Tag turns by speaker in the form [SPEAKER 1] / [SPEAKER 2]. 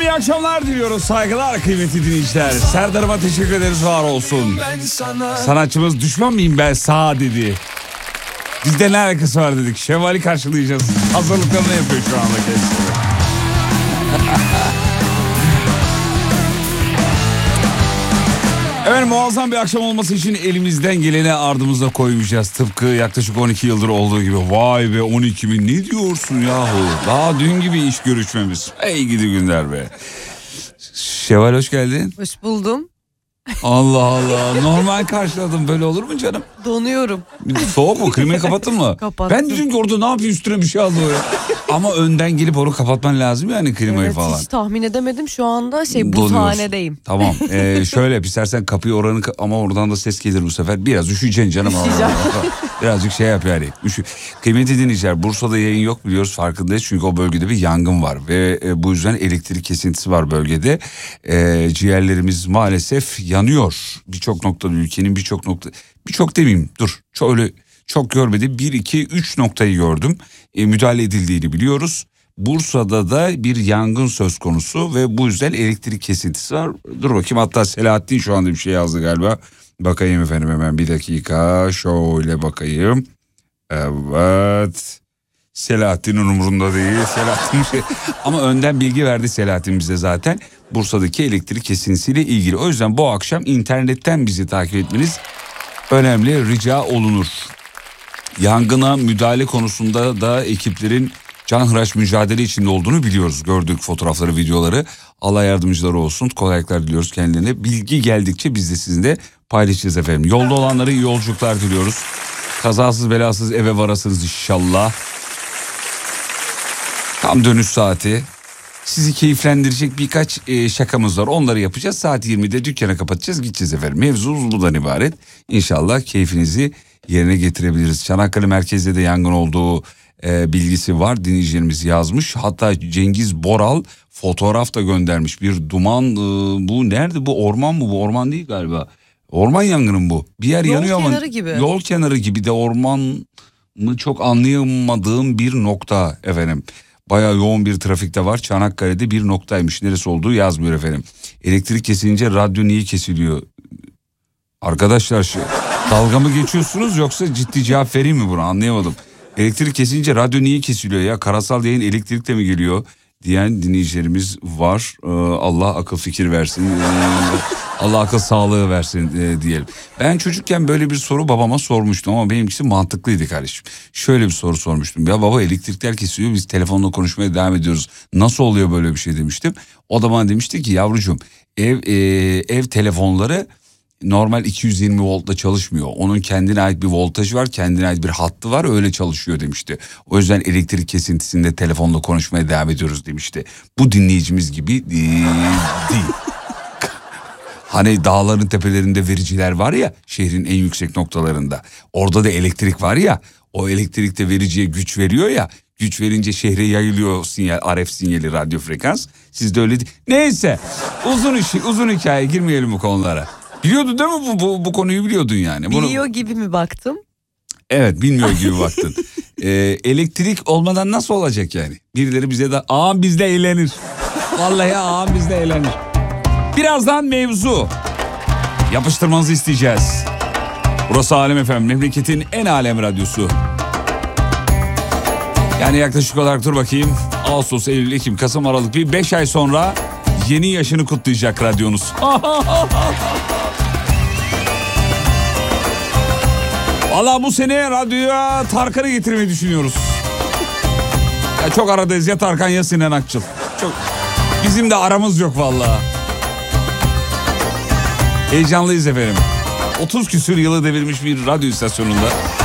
[SPEAKER 1] iyi akşamlar diliyoruz. Saygılar kıymetli dinleyiciler. Serdar'ıma teşekkür ederiz, var olsun. Sanatçımız düşman mıyım ben sağ dedi. Bizde ne alakası var dedik. Şevval'i karşılayacağız. Hazırlıklarını yapıyor şu anda kendisi. Evet, muazzam bir akşam olması için elimizden geleni ardımıza koymayacağız. Tıpkı yaklaşık 12 yıldır olduğu gibi. Vay be, 12 mi ne diyorsun yahu? Daha dün gibi iş görüşmemiz. Ey gidi günler be. Şevval hoş geldin.
[SPEAKER 2] Hoş buldum.
[SPEAKER 1] Allah Allah, normal karşıladım, böyle olur mu canım?
[SPEAKER 2] Donuyorum.
[SPEAKER 1] Soğuk mu? Klimayı kapattın mı?
[SPEAKER 2] Kapattım.
[SPEAKER 1] Ben dedim ki orada ne yapıyor, üstüne bir şey aldı o ya. Ama önden gelip onu kapatman lazım yani, klimayı
[SPEAKER 2] evet,
[SPEAKER 1] falan.
[SPEAKER 2] hiç tahmin edemedim, şu anda buzhanedeyim.
[SPEAKER 1] Tamam, şöyle yap istersen, kapıyı oranı ama oradan da ses gelir bu sefer. Biraz üşüyeceksin canım. Birazcık şey yap yani. Kıymetli dinleyiciler, Bursa'da yayın yok biliyoruz, farkındayız. Çünkü o bölgede bir yangın var ve bu yüzden elektrik kesintisi var bölgede. Ciğerlerimiz maalesef yanıyor. Birçok noktada, ülkenin birçok demeyeyim, dur. Öyle çok görmedim. 1, 2, 3 noktayı gördüm. Müdahale edildiğini biliyoruz. Bursa'da da bir yangın söz konusu ve bu yüzden elektrik kesintisi var. Dur bakayım, hatta Selahattin şu anda bir şey yazdı galiba. Bakayım efendim, hemen bir dakika, şöyle bakayım. Evet. Selahattin'in umurunda değil. Ama önden bilgi verdi Selahattin bize zaten. Bursa'daki elektrik kesintisiyle ilgili. O yüzden bu akşam internetten bizi takip etmeniz önemli, rica olunur. Yangına müdahale konusunda da ekiplerin canhıraş mücadele içinde olduğunu biliyoruz. Gördük fotoğrafları, videoları. Allah yardımcıları olsun. Kolaylıklar diliyoruz kendilerine. Bilgi geldikçe biz de sizinle paylaşacağız efendim. Yolda olanlara iyi yolculuklar diliyoruz. Kazasız belasız eve varasınız inşallah. Tam dönüş saati. Sizi keyiflendirecek birkaç şakamız var. Onları yapacağız. Saat 20'de dükkanı kapatacağız, gideceğiz efendim. Mevzumuz bundan ibaret. İnşallah keyfinizi yerine getirebiliriz. Çanakkale merkezde de yangın olduğu bilgisi var. Dinleyicilerimiz yazmış. Hatta Cengiz Boral fotoğraf da göndermiş. Bir duman, bu nerede, bu orman mı? Bu orman değil galiba. Orman yangını mı bu? Bir yer yanıyor ama. Yol kenarı gibi. Yol kenarı gibi de, orman mı çok anlayamadığım bir nokta efendim. Bayağı yoğun bir trafikte var. Çanakkale'de bir noktaymış. Neresi olduğu yazmıyor efendim. Elektrik kesilince radyo niye kesiliyor? Arkadaşlar dalga mı geçiyorsunuz yoksa ciddi cevap vereyim mi buna, anlayamadım. Elektrik kesilince radyo niye kesiliyor ya? Karasal yayın elektrikle mi geliyor diyen dinleyicilerimiz var. Allah akıl fikir versin. Allah akıl sağlığı versin diyelim. Ben çocukken böyle bir soru babama sormuştum ama benimkisi mantıklıydı kardeşim. Şöyle bir soru sormuştum. Ya baba, elektrikler kesiliyor, biz telefonla konuşmaya devam ediyoruz. Nasıl oluyor böyle bir şey demiştim. O da bana demişti ki yavrucuğum, ev telefonları normal 220 voltla çalışmıyor. Onun kendine ait bir voltajı var, kendine ait bir hattı var, öyle çalışıyor demişti. O yüzden elektrik kesintisinde telefonla konuşmaya devam ediyoruz demişti. Bu dinleyicimiz gibi değil. Hani dağların tepelerinde vericiler var ya, şehrin en yüksek noktalarında. Orada da elektrik var ya, o elektrik de vericiye güç veriyor ya. Güç verince şehre yayılıyor sinyal, RF sinyali, radyo frekans. Sizde öyle değil. Neyse, uzun hikaye, girmeyelim bu konulara. Biliyordun değil mi bu konuyu, biliyordun yani.
[SPEAKER 2] Biliyor gibi mi baktım?
[SPEAKER 1] Evet, bilmiyor gibi baktın. Elektrik olmadan nasıl olacak yani? Birileri bize de ağam bizde eğlenir. Vallahi ağam bizde eğlenir. Birazdan mevzu. Yapıştırmanızı isteyeceğiz. Burası Alem FM, memleketin en alem radyosu. Yani yaklaşık olarak dur bakayım. Ağustos, Eylül, Ekim, Kasım, Aralık, bir 5 ay sonra yeni yaşını kutlayacak radyonuz. Valla bu sene radyoya Tarkan'ı getirmeyi düşünüyoruz. Ya çok aradayız, ya Tarkan ya Sinan Akçıl. Bizim de aramız yok valla. Heyecanlıyız efendim. 30 küsür yılı devirmiş bir radyo istasyonunda